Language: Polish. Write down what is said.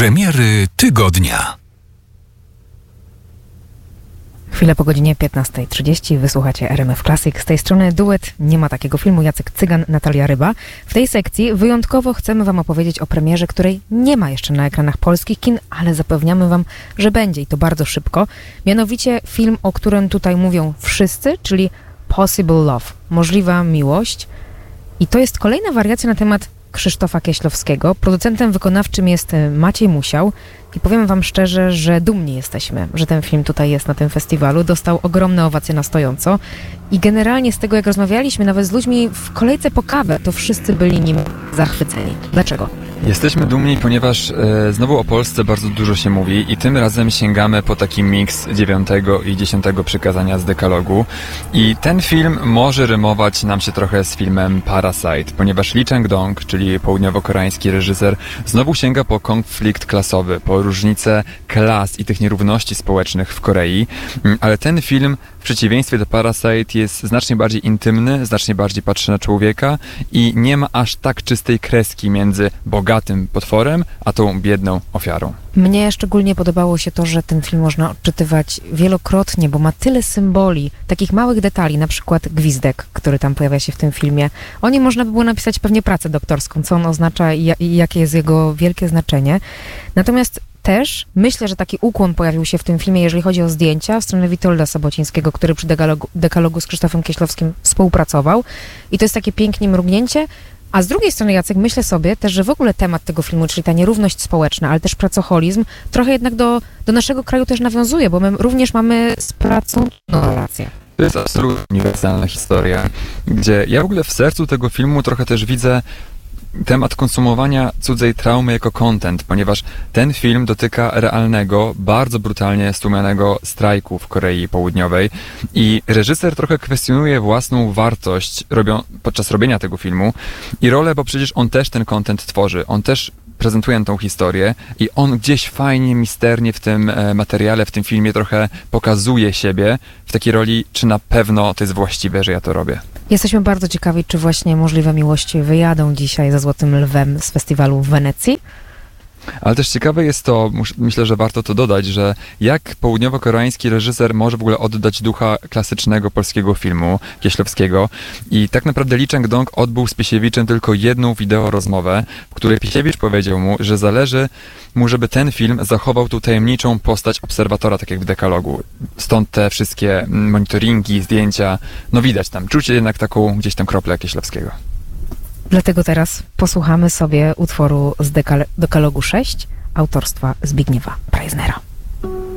Premiery tygodnia. Chwilę po godzinie 15:30 wysłuchacie RMF Classic. Z tej strony duet Nie ma takiego filmu. Jacek Cygan, Natalia Ryba. W tej sekcji wyjątkowo chcemy wam opowiedzieć o premierze, której nie ma jeszcze na ekranach polskich kin, ale zapewniamy wam, że będzie i to bardzo szybko. Mianowicie film, o którym tutaj mówią wszyscy, czyli Possible Love. Możliwa miłość. I to jest kolejna wariacja na temat Krzysztofa Kieślowskiego. Producentem wykonawczym jest Maciej Musiał i powiem wam szczerze, że dumni jesteśmy, że ten film tutaj jest na tym festiwalu. Dostał ogromne owacje na stojąco i generalnie z tego, jak rozmawialiśmy nawet z ludźmi w kolejce po kawę, to wszyscy byli nim zachwyceni. Dlaczego? Jesteśmy dumni, ponieważ znowu o Polsce bardzo dużo się mówi i tym razem sięgamy po taki miks 9 i 10 przykazania z dekalogu. I ten film może rymować nam się trochę z filmem Parasite, ponieważ Lee Chang-dong, czyli południowo-koreański reżyser, znowu sięga po konflikt klasowy, po różnice klas i tych nierówności społecznych w Korei. Ale ten film, w przeciwieństwie do Parasite, jest znacznie bardziej intymny, znacznie bardziej patrzy na człowieka i nie ma aż tak czystej kreski między bogatym potworem, a tą biedną ofiarą. Mnie szczególnie podobało się to, że ten film można odczytywać wielokrotnie, bo ma tyle symboli, takich małych detali, na przykład gwizdek, który tam pojawia się w tym filmie. O nim można by było napisać pewnie pracę doktorską, co on oznacza i jakie jest jego wielkie znaczenie. Natomiast też myślę, że taki ukłon pojawił się w tym filmie, jeżeli chodzi o zdjęcia, w stronę Witolda Sobocińskiego, który przy dekalogu z Krzysztofem Kieślowskim współpracował. I to jest takie pięknie mrugnięcie. A z drugiej strony, Jacek, myślę sobie też, że w ogóle temat tego filmu, czyli ta nierówność społeczna, ale też pracoholizm, trochę jednak do naszego kraju też nawiązuje, bo my również mamy z pracą relację. To jest absolutnie uniwersalna historia, gdzie ja w ogóle w sercu tego filmu trochę też widzę temat konsumowania cudzej traumy jako content, ponieważ ten film dotyka realnego, bardzo brutalnie stłumionego strajku w Korei Południowej i reżyser trochę kwestionuje własną wartość podczas robienia tego filmu i rolę, bo przecież on też ten content tworzy, on też prezentuje tą historię i on gdzieś fajnie, misternie w tym materiale, w tym filmie trochę pokazuje siebie w takiej roli, czy na pewno to jest właściwe, że ja to robię. Jesteśmy bardzo ciekawi, czy właśnie Możliwe Miłości wyjadą dzisiaj za Złotym Lwem z festiwalu w Wenecji. Ale też ciekawe jest to, myślę, że warto to dodać, że jak południowo-koreański reżyser może w ogóle oddać ducha klasycznego polskiego filmu Kieślowskiego i tak naprawdę Lee Chang-dong odbył z Pisiewiczem tylko jedną wideo rozmowę, w której Pisiewicz powiedział mu, że zależy mu, żeby ten film zachował tą tajemniczą postać obserwatora, tak jak w dekalogu. Stąd te wszystkie monitoringi, zdjęcia, no widać tam, czucie jednak taką gdzieś tam kroplę Kieślowskiego. Dlatego teraz posłuchamy sobie utworu z dekalogu 6 autorstwa Zbigniewa Preisnera.